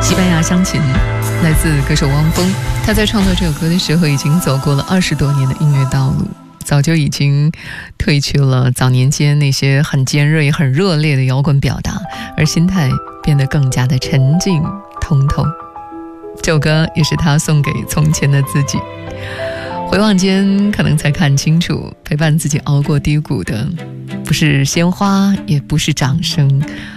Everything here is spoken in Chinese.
西班牙乡琴，来自歌手汪峰。他在创作这首歌的时候已经走过了20多年的音乐道路，早就已经褪去了早年间那些很尖锐很热烈的摇滚表达，而心态变得更加的沉静通透。这首歌也是他送给从前的自己，回望间可能才看清楚，陪伴自己熬过低谷的不是鲜花，也不是掌声，